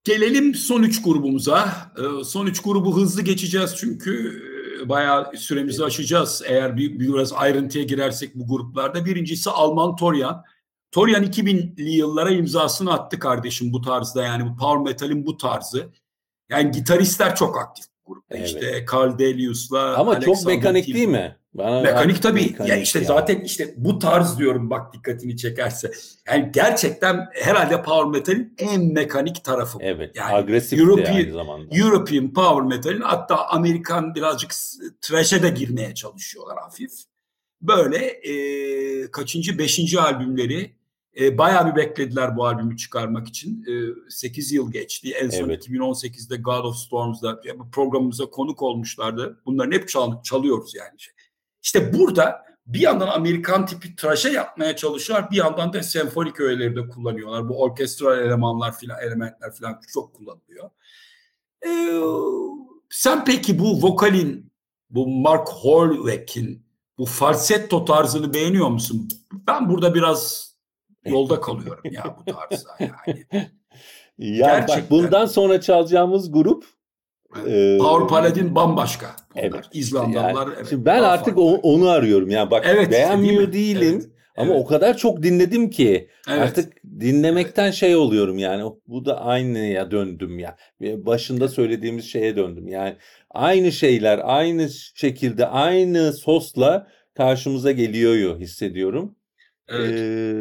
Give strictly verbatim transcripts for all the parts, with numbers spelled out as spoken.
Gelelim son üç grubumuza. Ee, son üç grubu hızlı geçeceğiz çünkü e, bayağı süremizi aşacağız. Eğer bir, biraz ayrıntıya girersek bu gruplarda. Birincisi Alman Torian. Torian iki binli yıllara imzasını attı kardeşim bu tarzda, yani bu power metal'in bu tarzı. Yani gitaristler çok aktif bu grupta. Evet. İşte Carl Delius'la Ama çok Alexander mekanik Tilburg. değil mi? Bana Mekanik tabii. mekanik Ya işte ya. zaten işte bu tarz diyorum, bak dikkatini çekerse. Yani gerçekten herhalde power metal'in en mekanik tarafı bu. Evet. Yani Agresif de European, aynı zamanda. European power metal'in, hatta Amerikan birazcık thrash'e de girmeye çalışıyorlar hafif. Böyle e, kaçıncı? Beşinci albümleri. E, bayağı bir beklediler bu albümü çıkarmak için. E, sekiz yıl geçti. En son Evet. iki bin on sekizde God of Storms'da programımıza konuk olmuşlardı. Bunların hep çal, çalıyoruz yani. İşte burada bir yandan Amerikan tipi tıraşa yapmaya çalışıyorlar. Bir yandan da senfonik öğeleri de kullanıyorlar. Bu orkestral elemanlar filan, elementler filan çok kullanılıyor. Ee, sen peki bu vokalin, bu Mark Horvath'in bu falsetto tarzını beğeniyor musun? Ben burada biraz yolda kalıyorum ya bu tarzda yani. Ya Gerçekten. bak, bundan sonra çalacağımız grup e, Power Paladin bambaşka. Onlar. Evet. İzlandalılar. Yani, evet, şimdi ben artık o, onu arıyorum. Yani bak, evet, beğenmiyor işte, değil değilim. Evet, ama evet. o kadar çok dinledim ki evet. artık dinlemekten evet. şey oluyorum yani. Bu da aynıya döndüm ya. Başında söylediğimiz şeye döndüm. Yani aynı şeyler aynı şekilde aynı sosla karşımıza geliyor hissediyorum. Evet.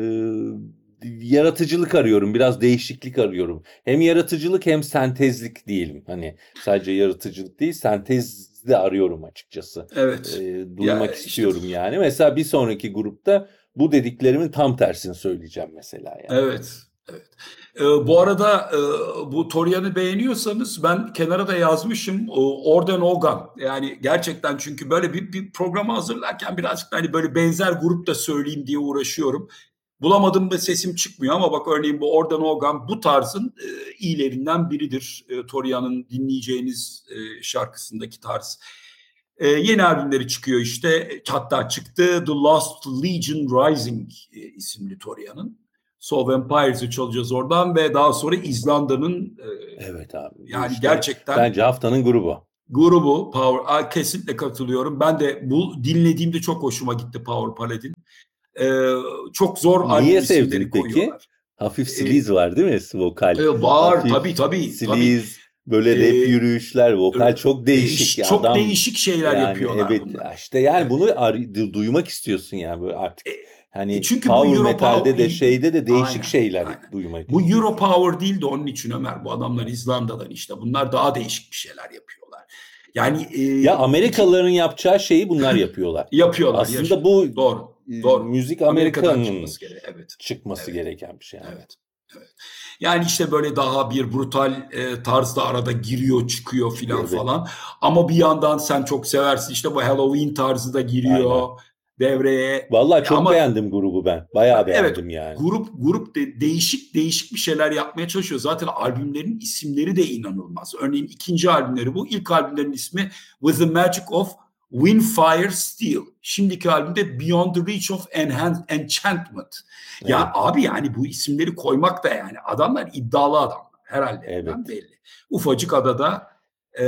Ee, yaratıcılık arıyorum, biraz değişiklik arıyorum. Hem yaratıcılık hem sentezlik diyelim. Hani sadece yaratıcılık değil, sentez de arıyorum açıkçası. Evet. Ee, duymak ya, istiyorum işte. yani. Mesela bir sonraki grupta bu dediklerimin tam tersini söyleyeceğim mesela yani. Evet. Evet. Ee, bu arada e, bu Torian'ı beğeniyorsanız ben kenara da yazmışım e, Orden Ogan. Yani gerçekten, çünkü böyle bir, bir programı hazırlarken birazcık hani böyle benzer grup da söyleyeyim diye uğraşıyorum. Bulamadım da sesim çıkmıyor ama bak örneğin bu Orden Ogan bu tarzın e, iyilerinden biridir. E, Torian'ın dinleyeceğiniz e, şarkısındaki tarz. E, yeni albümleri çıkıyor işte. Hatta çıktı The Lost Legion Rising e, isimli Torian'ın. Soul Vampires'ı çalacağız oradan ve daha sonra İzlanda'nın e, evet abi. yani işte gerçekten bence haftanın grubu. Grubu Power, kesinlikle katılıyorum. Ben de bu dinlediğimde çok hoşuma gitti Power Paladin. Ee, çok zor Niye albüm sevdin isimleri peki? koyuyorlar. Hafif sleaze var değil mi vokal? Ee, var Hafif tabii tabii. sleaze, böyle Ee, rap yürüyüşler, vokal çok değişik ya. Çok Adam değişik şeyler yani yapıyorlar evet bunlar. işte yani Evet. bunu ar- duymak istiyorsun yani böyle artık. Hani Çünkü power bu Euro metal'de Power, de şeyde de değişik aynen, şeyler aynen. duymak Bu istiyorsun. Euro Power değil de onun için Ömer. Bu adamlar İzlanda'dan işte. Bunlar daha değişik bir şeyler yapıyorlar. Yani e, ya Amerikalıların iki... yapacağı şeyi bunlar yapıyorlar. yapıyorlar. Aslında yaşa. bu doğru. Doğru. müzik Amerika'dan Amerika'nın çıkması gerek. Evet. çıkması evet. gereken bir şey. Yani. Evet. Evet. Yani işte böyle daha bir brutal e, tarzda arada giriyor çıkıyor filan evet. falan. Ama bir yandan sen çok seversin işte bu Halloween tarzı da giriyor Aynen. devreye. Vallahi çok Ama, beğendim grubu ben. Bayağı evet, beğendim yani. Grup grup de, değişik değişik bir şeyler yapmaya çalışıyor. Zaten albümlerin isimleri de inanılmaz. Örneğin ikinci albümleri bu. İlk albümlerin ismi With the Magic of Wind, Fire, Steel. Şimdiki albümde Beyond the Reach of Enchantment. Evet. Ya abi yani bu isimleri koymak da yani adamlar iddialı adamlar. Herhalde evet. belli. Ufacık adada e,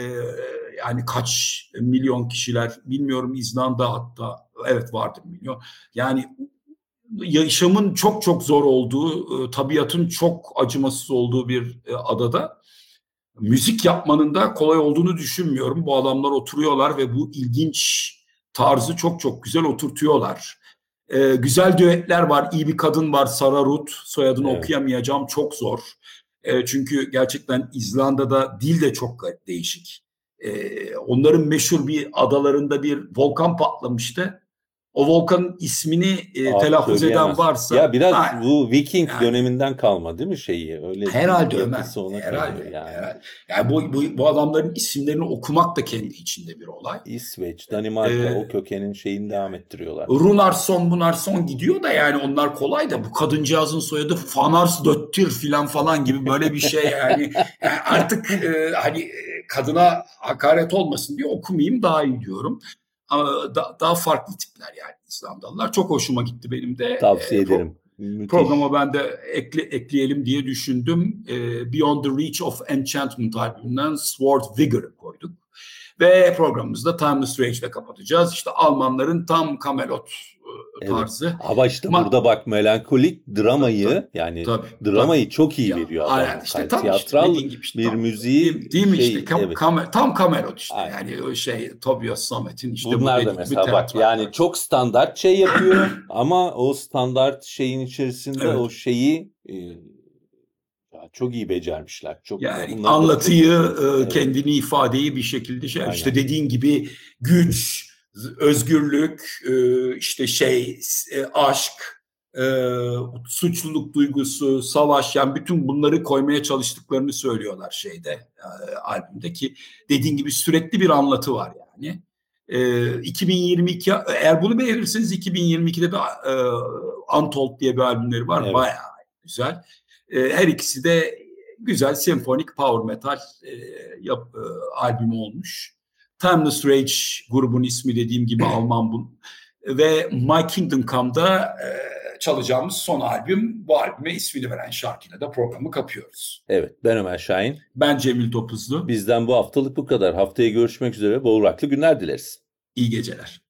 yani kaç milyon kişiler bilmiyorum, İzlanda hatta evet vardır milyon. Yani yaşamın çok çok zor olduğu, tabiatın çok acımasız olduğu bir adada müzik yapmanın da kolay olduğunu düşünmüyorum. Bu adamlar oturuyorlar ve bu ilginç tarzı çok çok güzel oturtuyorlar. Ee, güzel düetler var. İyi bir kadın var, Sarah Ruth. Soyadını evet. okuyamayacağım. Çok zor. Ee, çünkü gerçekten İzlanda'da dil de çok değişik. Ee, onların meşhur bir adalarında bir volkan patlamıştı. O volkanın ismini e, telaffuz eden varsa... Ya biraz aynen. bu Viking yani, döneminden kalma değil mi şeyi? Öyle herhalde Ömer. Ona herhalde. Yani. herhalde. Yani bu, bu, bu adamların isimlerini okumak da kendi içinde bir olay. İsveç, Danimarka ee, o kökenin şeyini devam ettiriyorlar. Runarsson, Bunarsson gidiyor da yani onlar kolay da bu kadıncağızın soyadı Fanarsdottir filan falan gibi böyle bir şey yani. yani artık e, hani kadına hakaret olmasın diye okumayayım daha iyi diyorum. Ama da, daha farklı tipler yani İzlandalılar. Çok hoşuma gitti benim de. Tavsiye Ee, ederim. Müthiş. Programa ben de ekle, ekleyelim diye düşündüm. Ee, Beyond the Reach of Enchantment albümünden Sword Vigor'ı koyduk. Ve programımızda Timeless Rage ile kapatacağız. İşte Almanların tam Kamelot e, tarzı. Evet. Ama işte Ma- burada bak melankolik dramayı Tabii, yani tabii, dramayı tabii. çok iyi Ya, veriyor adam. aynen işte Yani tam işte tiyatral dediğin gibi işte bir tam, müziği değil, değil mi şey, işte kam, evet. kam- tam Kamelot işte Aynen. yani o şey Tobias Sammet'in işte bu Bunlar da dediği gibi mesela bak tiyatral yani tarzı. çok standart şey yapıyor ama o standart şeyin içerisinde Evet. o şeyi e, ya çok iyi becermişler. Çok Yani bunları da anlatıyı, tebrik e, ediyorum. kendini ifadeyi bir şekilde şey Aynen. işte dediğin gibi güç, z- özgürlük, e, işte şey e, aşk, e, suçluluk duygusu, savaş yani bütün bunları koymaya çalıştıklarını söylüyorlar şeyde e, albümdeki. Dediğin gibi sürekli bir anlatı var yani. E, iki bin yirmi iki eğer bunu beğenirseniz iki bin yirmi ikide de e, Untold diye bir albümleri var. Evet. Bayağı güzel. E, her ikisi de güzel senfonik power metal e, yap, e, albümü olmuş. Timeless Rage grubun ismi dediğim gibi Alman bu. Ve My Kingdom Come'da e, çalacağımız son albüm. Bu albüme ismini veren şarkıyla da programı kapıyoruz. Evet, ben Ömer Şahin. Ben Cemil Topuzlu. Bizden bu haftalık bu kadar. Haftaya görüşmek üzere. Bol rocklı günler dileriz. İyi geceler.